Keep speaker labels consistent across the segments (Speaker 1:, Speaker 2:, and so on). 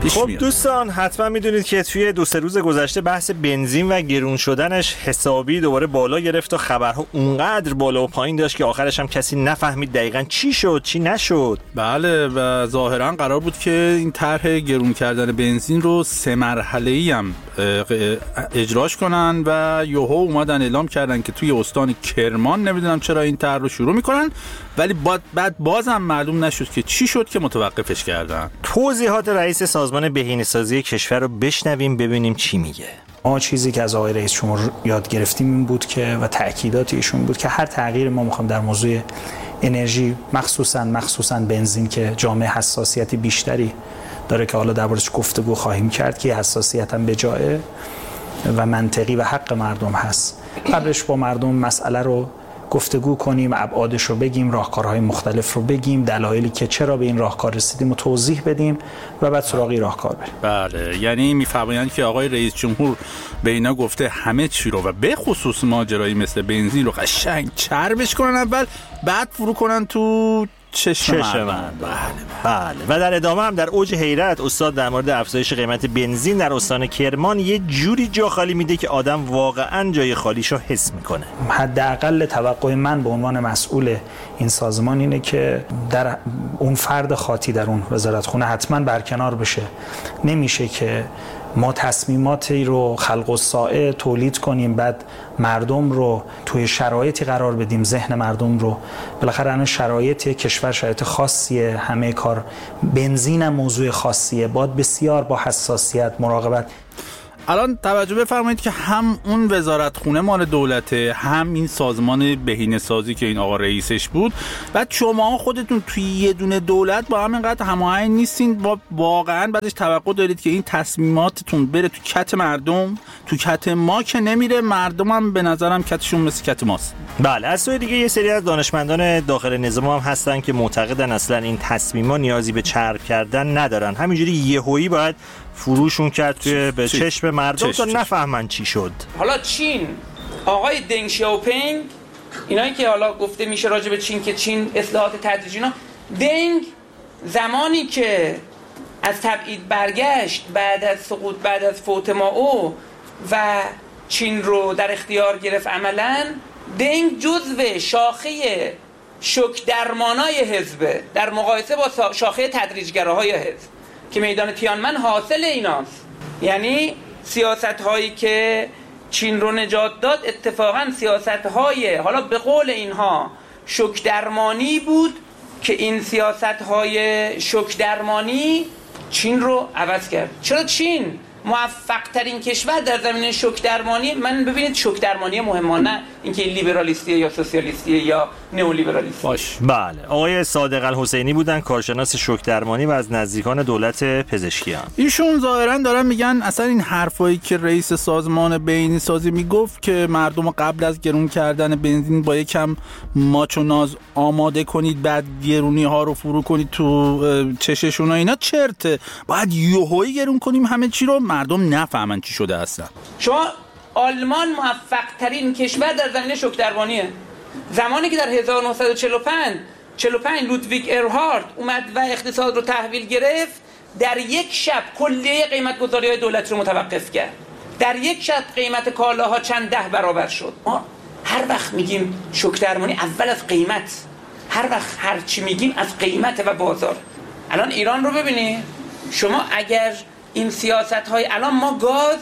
Speaker 1: خب دوستان حتما میدونید که توی 2-3 روز گذشته بحث بنزین و گرون شدنش حسابی دوباره بالا گرفت و خبرها اونقدر بالا و پایین داشت که آخرش هم کسی نفهمید دقیقاً چی شد چی نشد.
Speaker 2: بله و ظاهرا قرار بود که این طرح گرون کردن بنزین رو 3 مرحله‌ای هم اجراش کنن و یوهو اومدن اعلام کردن که توی استان کرمان نمیدونم چرا این طرح رو شروع میکنن، ولی بعد بازم معلوم نشد که چی شد که متوقفش کردن.
Speaker 1: توضیحات رئیس سازمان بهینه‌سازی کشور رو بشنویم ببینیم چی میگه.
Speaker 3: ما چیزی که از آقای رئیس جمهور یاد گرفتیم این بود که و تأکیدات ایشون بود که هر تغییر ما میخوام در موضوع انرژی مخصوصاً بنزین که جامعه حساسیتی بیشتری داره که حالا دربارش گفتگو خواهیم کرد که حساسیت هم به جایه و منطقی و حق مردم هست. قبلش با مردم مسئله رو گفتگو کنیم، ابعادش رو بگیم، راهکارهای مختلف رو بگیم، دلایلی که چرا به این راهکار رسیدیم و توضیح بدیم و بعد سراغ راهکار بریم.
Speaker 2: بله، یعنی میفهمند که آقای رئیس جمهور به اینا گفته همه چی رو و به خصوص ماجرایی مثل بنزین رو قشنگ چربش کنن اول، بعد فرو کنن تو چشم من.
Speaker 1: بله. و در ادامه هم در اوج حیرت استاد در مورد افزایش قیمت بنزین در استان کرمان یه جوری جا خالی میده که آدم واقعا جای خالیشو حس میکنه.
Speaker 3: حداقل توقع من به عنوان مسئول این سازمان اینه که در اون فرد خاطی در اون وزارتخونه حتما برکنار بشه. نمیشه که ما تصمیماتی رو خلق الساعه تولید کنیم بعد مردم رو توی شرایطی قرار بدیم، ذهن مردم رو بالاخره الان شرایط کشور شرایط خاصیه، همه کار بنزین هم موضوع خاصیه، باید بسیار با حساسیت مراقبت.
Speaker 2: الان توجه بفرمایید که هم اون وزارتخونه مال دولته، هم این سازمان بهینه‌سازی که این آقا رئیسش بود، بعد شما خودتون توی یه دونه دولت با همینقدر هماهنگ نیستین و واقعا بعدش توقع دارید که این تصمیماتتون بره تو کت مردم، تو کت ما که نمیره، مردم هم به نظرم کتشون مثل کت ماست.
Speaker 1: بله، از سوی دیگه یه سری از دانشمندان داخل نظام هم هستن که معتقدن اصلا این تصمیمات نیازی به چرب کردن ندارن، همینجوری یهویی باید فروشون کرد توی به چشم مردم تا نفهمن چی شد.
Speaker 4: حالا چین، آقای دنگ شیاوپینگ، اینایی که حالا گفته میشه راجع به چین که چین اصلاحات تدریجی اینا، دنگ زمانی که از تبعید برگشت بعد از سقوط، بعد از فوت مائو و چین رو در اختیار گرفت، عملاً دنگ جزو شاخه شوک درمانای حزب در مقایسه با شاخه تدریجگراهای حزب که میدان تیانمن حاصل ایناست. یعنی سیاست هایی که چین رو نجات داد اتفاقا سیاست های حالا به قول اینها شوک درمانی بود که این سیاست های شوک درمانی چین رو عوض کرد. چرا چین موفق ترین کشور در زمینه شوک درمانی، من ببینید شوک درمانی مهمانه اینکه لیبرالیستیه یا سوسیالیستیه یا نئولیبرالیسم باش.
Speaker 1: بله، آقای صادق الحسینی بودن، کارشناس شوک درمانی و از نزدیکان دولت پزشکیان.
Speaker 2: ایشون ظاهرا دارن میگن اصلا این حرفایی که رئیس سازمان بهینه‌سازی میگفت که مردم قبل از گرون کردن بنزین با یکم ماچ و ناز آماده کنید بعد گرونی ها رو فرو کنید تو چششون و اینا چرته، باید یهویی گرون کنیم همه چی رو مردم نفهمن چی شده اصلا.
Speaker 4: شما آلمان موفق ترین کشور در زمینه شوک درمانیه. زمانی که در 1945 لودویگ ارهارت اومد و اقتصاد رو تحویل گرفت، در یک شب کلیه قیمت گذاری های دولت رو متوقف کرد. در یک شب قیمت کالاها چند 10 برابر شد. ما هر وقت میگیم شوک درمانی اول از قیمت، هر وقت هر چی میگیم از قیمت و بازار. الان ایران رو ببینید شما، اگر این سیاست های الان ما گاز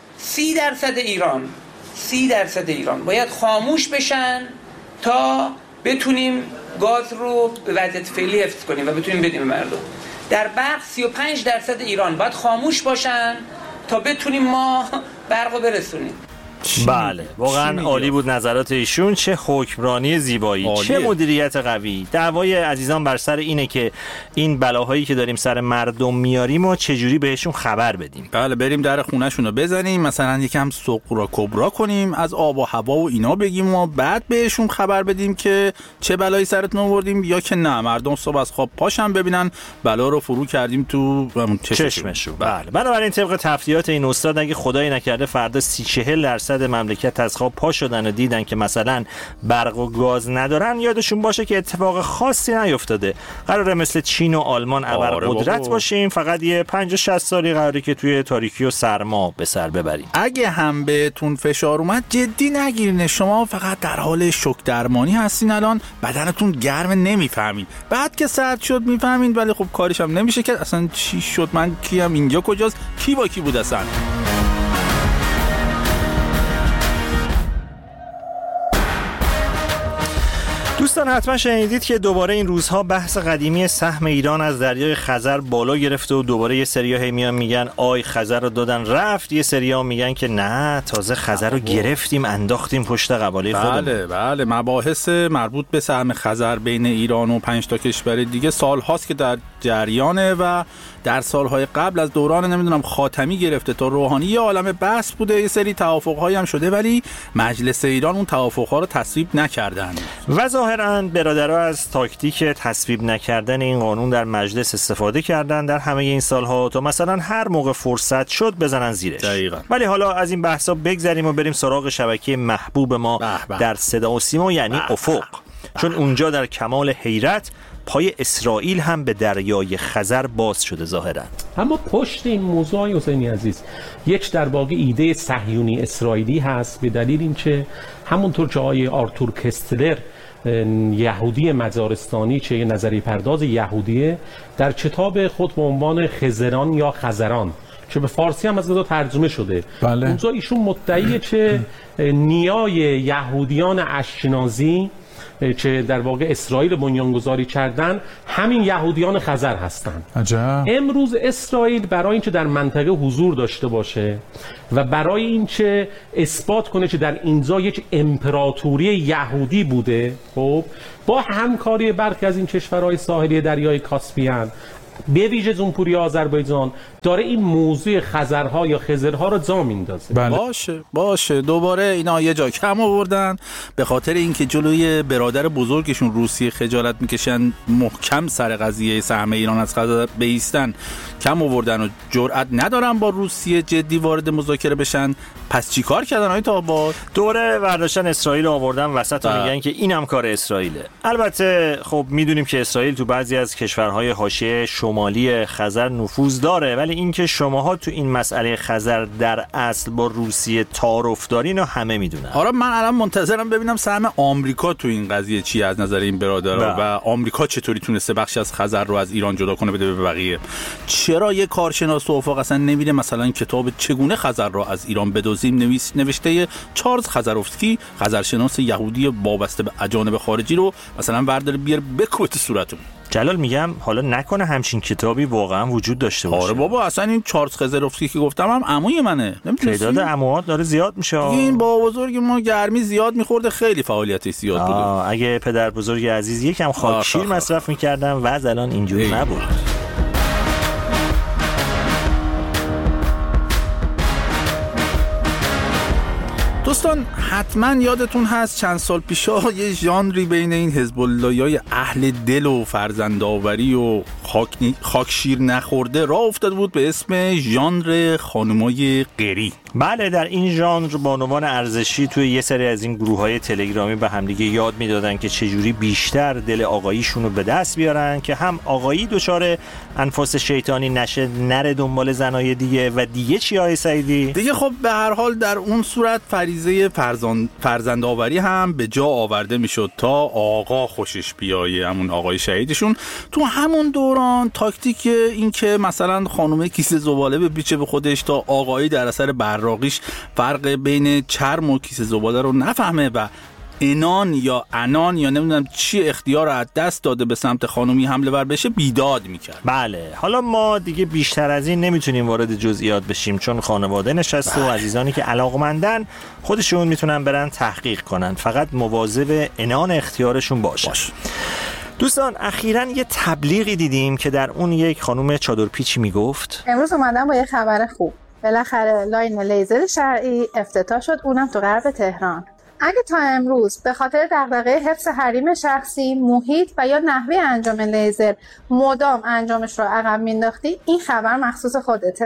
Speaker 4: 30% ایران باید خاموش بشن تا بتونیم گاز رو به وضعیت فعلی حفظ کنیم و بتونیم بدیم مردم. در برق 35% ایران باید خاموش باشن تا بتونیم ما برق رو برسونیم.
Speaker 1: بله، واقعا عالی بود نظرات ایشون. چه حکمرانی زیبایی، عالیه. چه مدیریت قوی. دعوای عزیزان بر سر اینه که این بلاهایی که داریم سر مردم میاریم و چجوری بهشون خبر بدیم.
Speaker 2: بله، بریم در خونه‌شون رو بزنیم، مثلا یکم سقرا کبرا کنیم، از آب و هوا و اینا بگیم و بعد بهشون خبر بدیم که چه بلایی سرتون آوردیم، یا که نه مردم صبح از خواب پاشن ببینن بلا رو فرو کردیم تو چشمشون.
Speaker 1: بله، بنابراین طبق تفصیلات این استاد اگه خدای نکرده فردا 30-40% درصد مملکت از خواب پا شدن و دیدن که مثلا برق و گاز ندارن، یادشون باشه که اتفاق خاصی نیفتاده. قراره مثل چین و آلمان ابرقدرت باشیم، فقط یه 50-60 سالی قراره که توی تاریکی و سرما به سر ببریم.
Speaker 2: اگه هم بهتون فشار اومد جدی نگیرین، شما فقط در حال شوک درمانی هستین. الان بدنتون گرم نمیفهمین، بعد که سرد شد میفهمین، ولی خب کارش هم نمیشه که اصلا چی شد، من کیم، اینجا کجاست، کی با کی بود اصلا.
Speaker 1: دوستان حتما شنیدید که دوباره این روزها بحث قدیمی سهم ایران از دریای خزر بالا گرفته و دوباره یه سریا هی میان میگن آی خزر رو دادن رفت، یه سریا میگن که نه تازه خزر رو گرفتیم انداختیم پشت قباله خودمون.
Speaker 2: بله مباحث مربوط به سهم خزر بین ایران و 5 تا کشور دیگه سال هاست که در جریانه و در سالهای قبل از دوران نمیدونم خاتمی گرفته تا روحانی یه عالمه بحث بوده، یه سری توافق‌هایی هم شده، ولی مجلس ایران اون توافق‌ها رو تصویب نکردن
Speaker 1: و ظاهراً برادرها از تاکتیک تصویب نکردن این قانون در مجلس استفاده کردن در همه این سالها تا مثلا هر موقع فرصت شد بزنن زیرش.
Speaker 2: دقیقاً.
Speaker 1: ولی حالا از این بحثا بگذریم و بریم سراغ شبکه محبوب ما در صدا و سیما، یعنی افق. چون اونجا در کمال حیرت پای اسرائیل هم به دریای خزر باز شده ظاهرا.
Speaker 5: اما پشت این موضوع حسینی عزیز یک در واقع ایده صهیونی اسرائیلی هست، به دلیل اینکه همونطور که آقای آرتور کستلر یهودی مزارستانی چه یه نظری پرداز یهودیه در کتاب خود به عنوان خزران یا خزران که به فارسی هم از اون ترجمه شده، اونجا ایشون مدعیه که نیای یهودیان اشکنازی که در واقع اسرائیل بنیانگذاری کردن همین یهودیان خزر هستند. امروز اسرائیل برای اینکه در منطقه حضور داشته باشه و برای اینکه اثبات کنه که در اینجا یک امپراتوری یهودی بوده، خب با همکاری برخی از این کشورهای ساحلی دریای کاسپیان به ویژه جمهوری آذربایجان داره این موضوع خزرها یا خزرها رو جا میندازه.
Speaker 2: باشه دوباره اینا یه جا کم آوردن به خاطر اینکه جلوی برادر بزرگشون روسیه خجالت میکشن محکم سر قضیه سهم ایران از خزر بایستن، کم آوردن و جرئت ندارن با روسیه جدی وارد مذاکره بشن. پس چیکار کردن آقای تابات؟
Speaker 1: دوره برداشتن اسرائیل آوردن وسط و میگن که اینم کار اسرائیله. البته خب میدونیم که اسرائیل تو بعضی از کشورهای حاشیه شمالی خزر نفوذ داره، ولی اینکه شماها تو این مسئله خزر در اصل با روسیه تعارف دارین و همه میدونن.
Speaker 2: آره من الان منتظرم ببینم سهم آمریکا تو این قضیه چی از نظر این برادرها و آمریکا چطوری تونسته بخشی از خزر رو از ایران جدا کنه بده به بقیه. چرا یه کارشناس افق اصلا نمیره مثلا کتاب چگونه خزر رو از ایران بدوزیم نوشته چارلز خزروفسکی، خزرشناس یهودی وابسته به اجانب خارجی رو مثلا برداره بیار بکوبه تو صورتمون.
Speaker 1: جلال میگم حالا نکنه همچین کتابی واقعا وجود داشته باشه.
Speaker 2: آره بابا اصلا این چارلز خزروفسکی که گفتم هم عموی منه.
Speaker 1: تعداد عموات داره زیاد میشه.
Speaker 2: این با بزرگ ما گرمی زیاد میخورده، خیلی فعالیتش زیاد بوده.
Speaker 1: اگه پدر بزرگ عزیز یکم خاکشیر مصرف میکردن وضع الان اینجوری نبود.
Speaker 2: دوستان حتما یادتون هست چند سال پیشا یه ژانری بین این حزب اللهیای اهل دل و فرزندآوری و خاکشیر نخورده راه افتاده بود به اسم ژانر خانمای قری.
Speaker 1: بله در این ژانر بانوان ارزشی توی یه سری از این گروه‌های تلگرامی به همدیگه یاد میدادن که چجوری بیشتر دل آقاییشون رو به دست بیارن که هم آقایی دچار انفاس شیطانی نشه، نره دنبال زنای دیگه و دیگه چی آقای سعیدی؟
Speaker 2: دیگه خب به هر حال در اون صورت فریضه فرزندآوری هم به جا آورده میشد تا آقا خوشش بیایه، همون آقای شهیدشون. تو همون دوران تاکتیک این که مثلا خانومه کیسه زباله بپیچه به خودش تا آقایی در اثر براقیش فرق بین چرم و کیسه زباله رو نفهمه و انان یا نمیدونم چی اختیار رو از دست داده به سمت خانومی حمله ور بشه بیداد میکرد.
Speaker 1: بله حالا ما دیگه بیشتر از این نمیتونیم وارد جزئیات بشیم چون خانواده نشسته و عزیزانی که علاقمندن خودشون میتونن برن تحقیق کنن، فقط مواظب انان اختیارشون باشن. دوستان اخیراً یه تبلیغی دیدیم که در اون یک خانم چادرپیچی میگفت
Speaker 6: امروز اومدم با یه خبر خوب، بالاخره لاین لیزر شرعی افتتاح شد، اونم تو غرب تهران. اگه تا امروز به خاطر دغدغه حفظ حریم شخصی، محیط و یا نحوه انجام لیزر مدام انجامش رو عقب مینداختی، این خبر مخصوص خودته.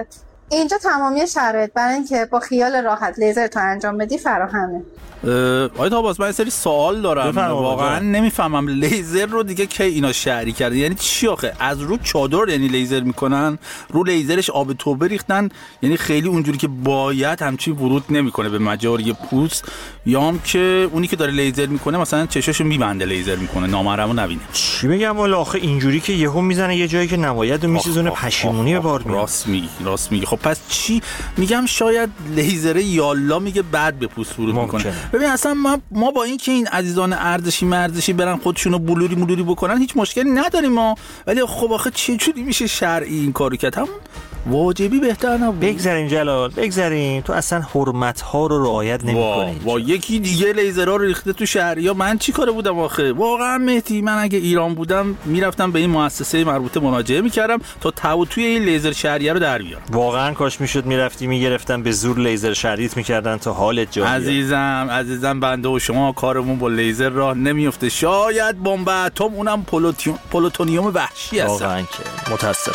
Speaker 6: اینجا تمامی شرایط برای اینکه با خیال راحت لیزر تو انجام بدی فراهمه.
Speaker 2: آقای طاباس من یه سری سوال دارم، واقعا نمیفهمم لیزر رو دیگه کی اینا شهری کردن، یعنی چی آخه؟ از رو چادر یعنی لیزر میکنن، رو لیزرش آب توبه ریختن، یعنی خیلی اونجوری که باید همچی ورود نمیکنه به مجاری پوست، یا هم که اونی که داره لیزر میکنه مثلا چشاشو میبنده لیزر میکنه نامحرمو نبینه؟
Speaker 1: چی بگم والا آخه اینجوری که یهو میزنه یه جایی که نباید و میسوزونه، پشیمونی به بار میاد.
Speaker 2: راست میگی. خب پس چی میگم؟ شاید لیزر یالا میگه بعد به پوست ورود میکنه. ببین اصلا ما با این که این عزیزان ارزشی برن خودشونو بلوری بکنن هیچ مشکلی نداریم ما، ولی خب آخه چه جوری میشه شرعی این کارو کرد؟ هم واجبی بهتر نبود.
Speaker 1: بگذاریم جلال، بگذاریم. تو اصلا حرمت ها رو رعایت نمی‌کنی.
Speaker 2: وا یکی دیگه لیزرها رو ریخته تو شهریا، من چی کاره بودم آخه؟ واقعا مهدی من اگه ایران بودم میرفتم به این مؤسسه مربوطه مراجعه میکردم تا توی این لیزر شهریه رو در بیارم.
Speaker 1: واقعا کاش میشد میرفتی میگرفتن به زور لیزر شهریت میکردن تا حالت جا بیاد.
Speaker 2: عزیزم بنده و شما کارمون با لیزر راه نمیفته، شاید بمب اتم اونم پلوتونیوم وحشی هست.
Speaker 1: واقعا که متاسفم.